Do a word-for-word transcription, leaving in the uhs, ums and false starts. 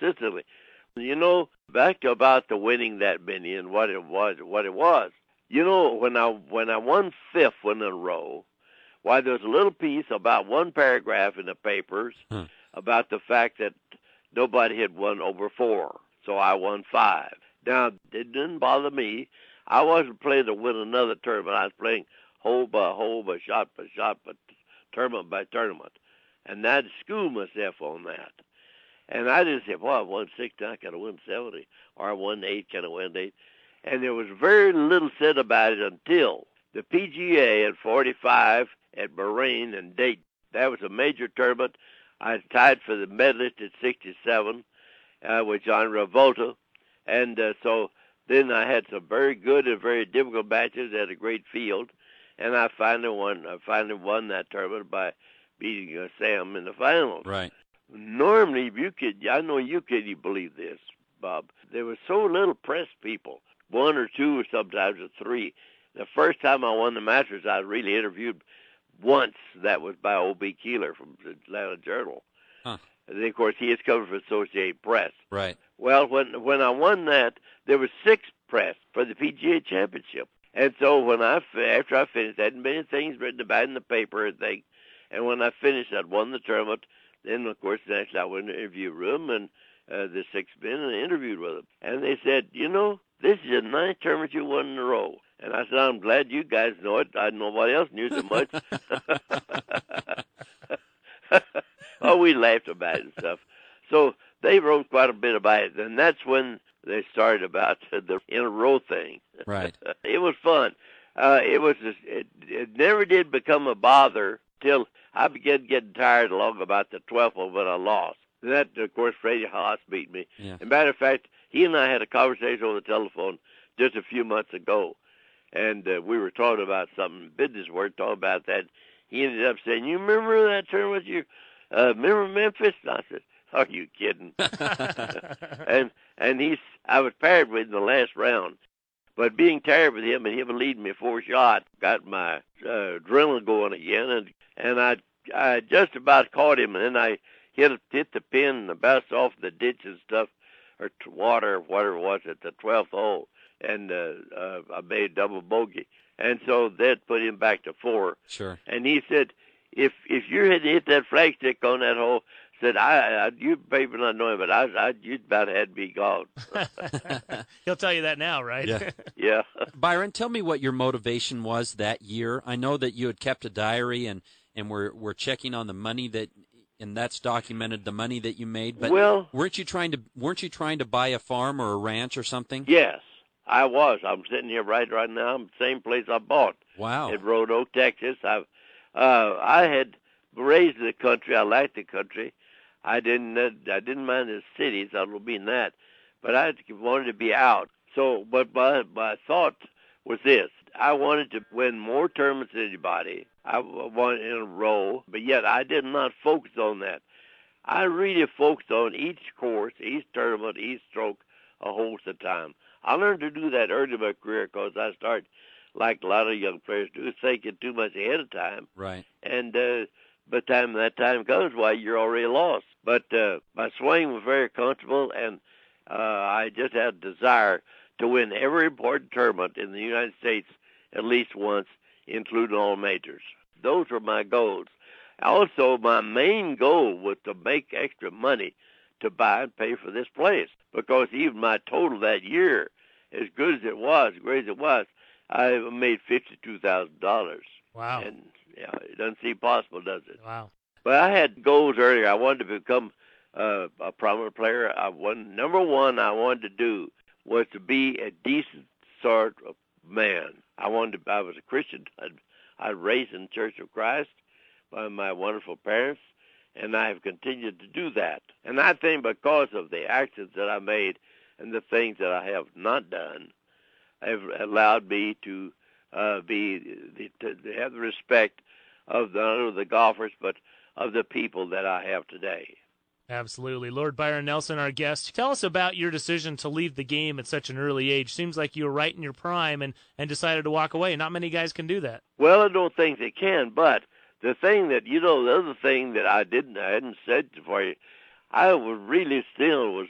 consistently. You know, back to about the winning that many and what it was, what it was. You know, when I when I won fifth one in a row, why there was a little piece about one paragraph in the papers hmm. about the fact that nobody had won over four, so I won five. Now, it didn't bother me. I wasn't playing to win another tournament. I was playing hole by hole, by shot by shot, by tournament by tournament. And I'd school myself on that. And I didn't say, well, I won sixty, I got to win seventy, or I won eight, can I win eight? And there was very little said about it until the P G A at forty-five at Bahrain and Dayton. That was a major tournament. I tied for the medalist at sixty-seven uh, with John Revolta. And uh, so then I had some very good and very difficult matches at a great field. And I finally won, I finally won that tournament by beating uh, Sam in the finals. Right. Normally, if you could, I know you couldn't believe this, Bob. There was so little press people, one or two or sometimes or three. The first time I won the Masters, I was really interviewed once. That was by O B. Keeler from the Atlanta Journal. Huh. And then, of course, he is covered for Associated Press. Right. Well, when when I won that, there was six press for the P G A Championship. And so when I, after I finished, there hadn't been things written about it in the paper and things. And when I finished, I'd won the tournament. Then, of course, next I went in the interview room, and uh, the six men, and I interviewed with them. And they said, you know, this is the ninth tournament you won in a row. And I said, I'm glad you guys know it. I nobody else knew so much. Oh, we laughed about it and stuff. So they wrote quite a bit about it. And that's when they started about the in-a-row thing. Right. It was fun. Uh, it was just, it, it never did become a bother till I began getting tired along about the twelfth one when I lost. And that, of course, Freddie Haas beat me. Yeah. As a matter of fact, he and I had a conversation over the telephone just a few months ago. And uh, we were talking about something, business work, talking about that. He ended up saying, you remember that tournament? You uh, remember Memphis? And I said, are you kidding? and and he's, I was paired with him in the last round. But being tired with him and him leading me four shots got my uh, adrenaline going again. And, and I, I just about caught him, and then I hit, hit the pin and bounced off the ditch and stuff, or water, or whatever it was, at the twelfth hole. And uh, uh, I made a double bogey. And so that put him back to four. Sure. And he said, if if you had hit that flagstick on that hole, said, I, I you maybe not know him, but I, I you about had me gone. He'll tell you that now, right? Yeah. Yeah. Byron, tell me what your motivation was that year. I know that you had kept a diary and, and we're, we're checking on the money that, and that's documented, the money that you made. But well, weren't you trying to weren't you trying to buy a farm or a ranch or something? Yes, I was. I'm sitting here right right now. I'm the same place I bought. Wow. At Road Oak, Texas. I uh, I had raised in the country. I liked the country. I didn't uh, I didn't mind the cities. I don't mean that, but I wanted to be out. So, but my my thought was this: I wanted to win more tournaments than anybody. I wanted in a row, but yet I did not focus on that. I really focused on each course, each tournament, each stroke, a hole at a time. I learned to do that early in my career because I started, like a lot of young players do, thinking too much ahead of time. Right. And uh, by the time that time comes, why, you're already lost. But uh, my swing was very comfortable, and uh, I just had a desire to win every important tournament in the United States at least once, including all majors. Those were my goals. Also, my main goal was to make extra money to buy and pay for this place, because even my total that year, as good as it was, great as it was, I made fifty-two thousand dollars. Wow. And yeah, it doesn't seem possible, does it? Wow. But I had goals earlier. I wanted to become uh, a prominent player. I wanted, number one I wanted to do was to be a decent sort of man. I wanted to, I was a Christian. I'd, I was raised in the Church of Christ by my wonderful parents, and I have continued to do that. And I think because of the actions that I made and the things that I have not done, have allowed me to uh, be to, to have the respect of not only the golfers, but of the people that I have today. Absolutely. Lord Byron Nelson, our guest. Tell us about your decision to leave the game at such an early age. Seems like you were right in your prime and, and decided to walk away. Not many guys can do that. Well, I don't think they can, but the thing that, you know, the other thing that I didn't, I hadn't said for you, I was really still was